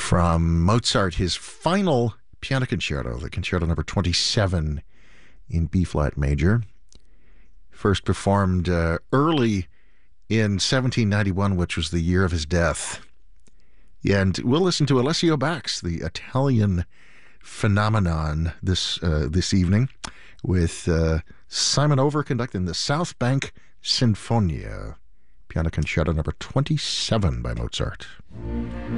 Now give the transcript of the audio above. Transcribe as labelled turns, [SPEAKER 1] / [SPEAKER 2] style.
[SPEAKER 1] From Mozart, his final piano concerto, the Concerto Number 27 in B-flat major. First performed early in 1791, which was the year of his death. And we'll listen to Alessio Bax, the Italian phenomenon, this evening, with Simon Over conducting the South Bank Sinfonia, Piano Concerto Number 27 by Mozart.